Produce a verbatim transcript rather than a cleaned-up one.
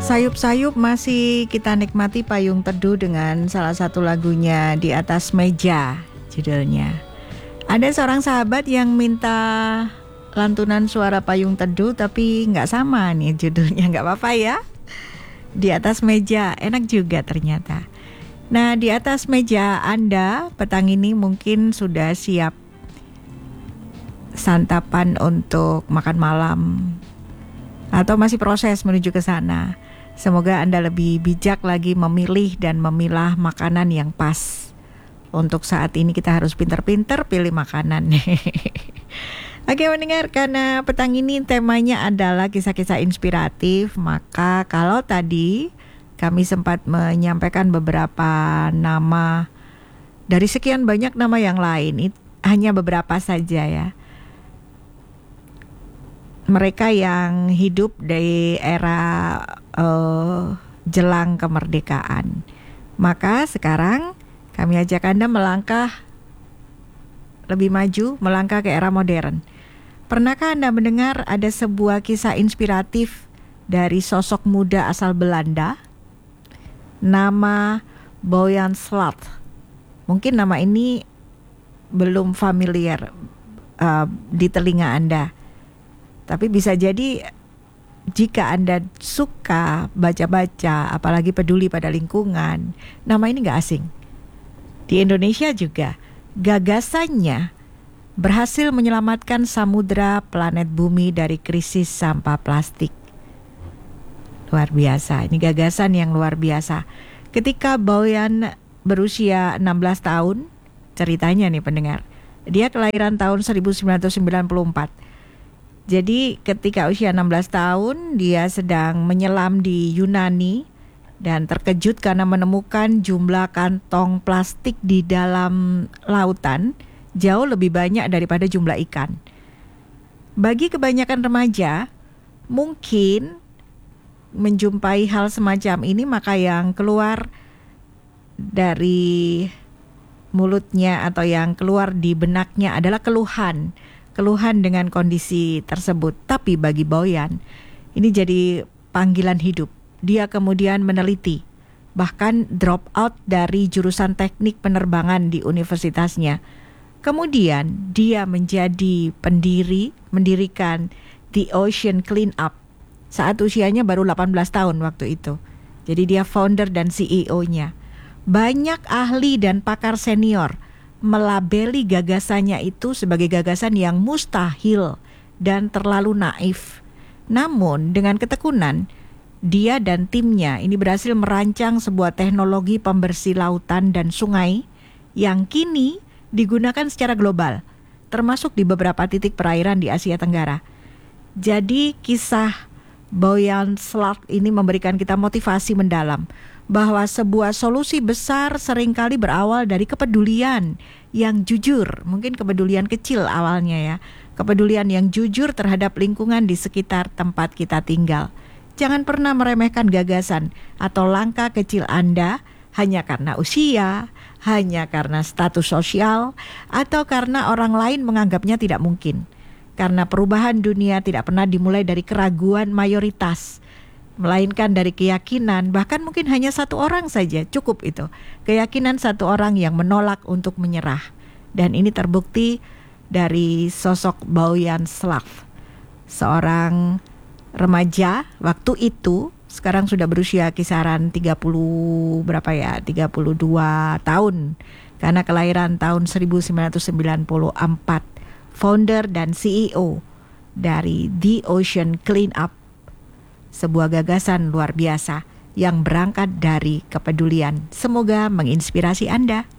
Sayup-sayup masih kita nikmati payung teduh dengan salah satu lagunya Di Atas Meja judulnya. Ada seorang sahabat yang minta lantunan suara payung teduh tapi nggak sama nih judulnya, nggak apa-apa ya. Di Atas Meja, enak juga ternyata. Nah, di atas meja Anda petang ini mungkin sudah siap santapan untuk makan malam atau masih proses menuju ke sana. Semoga Anda lebih bijak lagi memilih dan memilah makanan yang pas. Untuk saat ini kita harus pinter-pinter pilih makanan. Oke mendengar, karena petang ini temanya adalah kisah-kisah inspiratif, maka kalau tadi kami sempat menyampaikan beberapa nama dari sekian banyak nama yang lain, it, hanya beberapa saja ya. Mereka yang hidup di era uh, jelang kemerdekaan. Maka sekarang kami ajak Anda melangkah lebih maju, melangkah ke era modern. Pernahkah Anda mendengar ada sebuah kisah inspiratif dari sosok muda asal Belanda? Nama Boyan Slat. Mungkin nama ini belum familiar uh, di telinga Anda. Tapi bisa jadi jika Anda suka baca-baca, apalagi peduli pada lingkungan, nama ini gak asing. Di Indonesia juga, gagasannya berhasil menyelamatkan samudra planet bumi dari krisis sampah plastik. Luar biasa, ini gagasan yang luar biasa. Ketika Boyan berusia enam belas tahun, ceritanya nih pendengar, dia kelahiran tahun seribu sembilan ratus sembilan puluh empat. Jadi ketika usia enam belas tahun, dia sedang menyelam di Yunani dan terkejut karena menemukan jumlah kantong plastik di dalam lautan jauh lebih banyak daripada jumlah ikan. Bagi kebanyakan remaja, mungkin menjumpai hal semacam ini, maka yang keluar dari mulutnya atau yang keluar di benaknya adalah keluhan. Keluhan dengan kondisi tersebut. Tapi bagi Boyan, ini jadi panggilan hidup. Dia kemudian meneliti, bahkan drop out dari jurusan teknik penerbangan di universitasnya. Kemudian dia menjadi pendiri, mendirikan The Ocean Cleanup saat usianya baru delapan belas tahun waktu itu. Jadi dia founder dan C E O-nya. Banyak ahli dan pakar senior melabeli gagasannya itu sebagai gagasan yang mustahil dan terlalu naif. Namun dengan ketekunan, dia dan timnya ini berhasil merancang sebuah teknologi pembersih lautan dan sungai yang kini digunakan secara global, termasuk di beberapa titik perairan di Asia Tenggara. Jadi kisah Boyan Slat ini memberikan kita motivasi mendalam bahwa sebuah solusi besar seringkali berawal dari kepedulian yang jujur. Mungkin kepedulian kecil awalnya ya, kepedulian yang jujur terhadap lingkungan di sekitar tempat kita tinggal. Jangan pernah meremehkan gagasan atau langkah kecil Anda hanya karena usia, hanya karena status sosial, atau karena orang lain menganggapnya tidak mungkin. Karena perubahan dunia tidak pernah dimulai dari keraguan mayoritas, melainkan dari keyakinan, bahkan mungkin hanya satu orang saja cukup itu. Keyakinan satu orang yang menolak untuk menyerah. Dan ini terbukti dari sosok Boyan Slat, seorang remaja waktu itu, sekarang sudah berusia kisaran tiga puluh berapa ya, tiga puluh dua tahun. Karena kelahiran tahun seribu sembilan ratus sembilan puluh empat. Founder dan C E O dari The Ocean Cleanup. Sebuah gagasan luar biasa yang berangkat dari kepedulian. Semoga menginspirasi Anda.